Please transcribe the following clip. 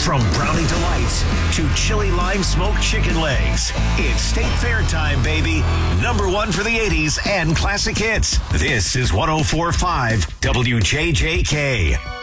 From Brownie Delights to chili lime smoked chicken legs, it's State Fair time, baby. Number one for the 80s and classic hits. This is 104.5 WJJK.